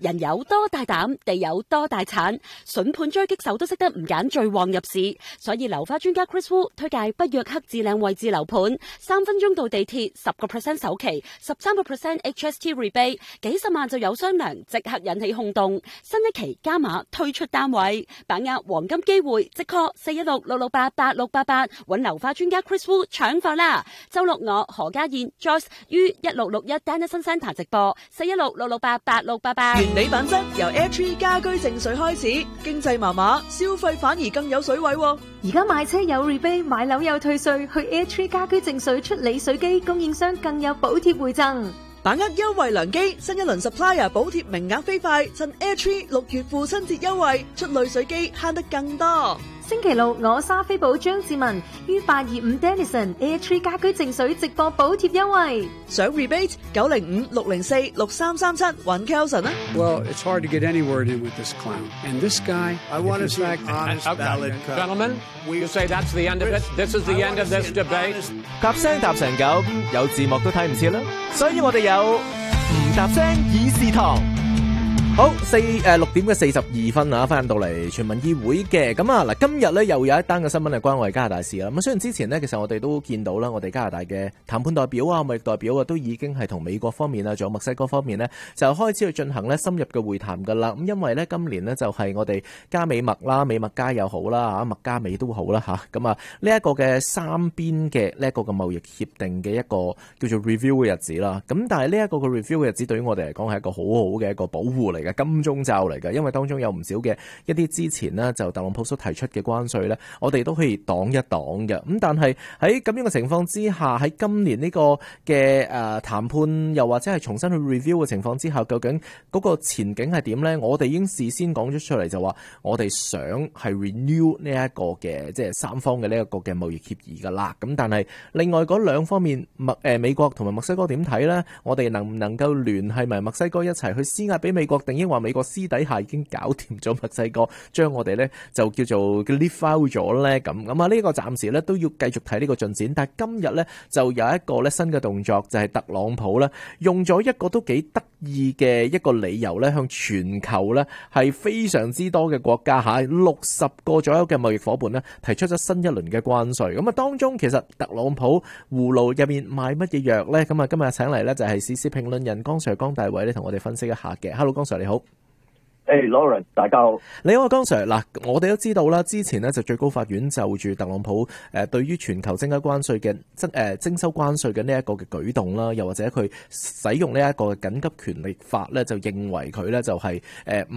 人有多大膽，地有多大產，筍盤狙擊手都識得唔揀最旺入市，所以樓花專家 Chris Wu 推介北約克置靚位置樓盤，3分鐘到地鐵，10% 首期，13% HST rebate，幾十萬就有商量，即刻引起轟動。新一期加碼推出單位，把握黃金機會，即 call 416-668-8688揾樓花專家 Chris Wu 搶貨啦！周六我何家燕 Joyce 於1661 Dennison Centre 直播，416-668-8688。 原理品質由 Airtree 家居淨水開始，經濟麻麻，消費反而更有水位喎。 而家買車有 rebate， 買樓有退稅，去 Airtree 家居淨水出理水機，供應商更有補貼回贈。 把握優惠良機，新一輪 supplier 補貼名額飛快，趁 Airtree 6月父親節優惠，出濾水機慳得更多。 星期六我莎菲寶張志文於825 Dennison Airtree 家居淨水直播補貼優惠， 想 rebate 905-604-6337揾 Kelson 啊。 Well, it's hard to get any word in with this clown. And this guy, I want to see an honest ballot cut. Gentlemen, you say that's the end of it? This is the end of this debate? 搭聲搭成咁，有字幕都睇唔切啦，所以我哋有唔搭聲議事堂。好6點嘅42分啊，翻到嚟全民議會嘅咁啊嗱，今日咧又有一單嘅新聞係關我哋加拿大事啦。咁雖然之前呢，其實我哋都見到啦，我哋加拿大嘅談判代表啊、貿易代表啊，都已經係同美國方面啊，仲有墨西哥方面呢，就開始去進行咧深入嘅會談噶啦。咁因為咧今年呢，就係我哋加美墨啦、美墨加又好啦、嚇墨加美都好啦嚇。咁啊呢一個嘅三邊嘅呢一個嘅貿易協定嘅一個叫做 review 嘅日子啦。咁但係呢一個嘅 review 嘅日子對於我哋嚟講係一個好好嘅一個保護嚟。金鐘罩嚟嘅，因為當中有唔少嘅一啲之前呢，就特朗普所提出嘅關稅呢，我哋都可以擋一擋嘅。咁但係喺咁樣嘅情況之下，喺今年呢個嘅談判又或者係重新去 review 嘅情況之下，究竟嗰個前景係點呢？我哋已經事先講咗出嚟，就話我哋想係 renew 呢一個嘅即係三方嘅呢一個嘅貿易協議噶啦。咁但係另外嗰兩方面美國同埋墨西哥點睇呢？我哋能唔能夠聯繫埋墨西哥一齊去施壓俾美國，定抑或美國私底下已經搞掂咗墨西哥，將我哋咧就叫做 leave out 咗咧咁啊？呢個暫時咧都要繼續睇呢個進展。但係今日咧就有一個咧新嘅動作，就係特朗普咧用咗一個都幾得意嘅一個理由咧，向全球咧係非常之多嘅國家嚇60個左右嘅貿易夥伴咧提出咗新一輪嘅關稅。咁啊當中其實特朗普葫蘆入面賣乜嘢藥咧？咁啊今日請嚟咧就係時事評論人江 Sir 江大偉咧同我哋分析一下嘅。Hello， 江 Sir 你好。 Lawrence， 大家好。 你好，江 Sir。嗱，我哋都知道啦，之前呢就最高法院就住特朗普對於全球增加關稅嘅徵收關稅嘅呢一個嘅舉動啦，又或者佢使用呢一個緊急權力法咧，就認為佢咧就係